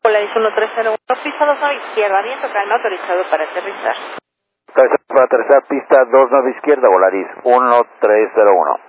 Polaris 1301, pista 29 izquierda, viento calma, autorizado para aterrizar. Para aterrizar, pista 29 izquierda, Volaris 1301.